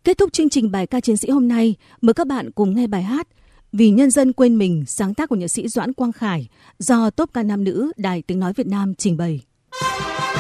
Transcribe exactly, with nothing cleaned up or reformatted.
Kết thúc chương trình bài ca chiến sĩ hôm nay, mời các bạn cùng nghe bài hát Vì nhân dân quên mình, sáng tác của nhạc sĩ Doãn Quang Khải do Top ca nam nữ Đài Tiếng nói Việt Nam trình bày.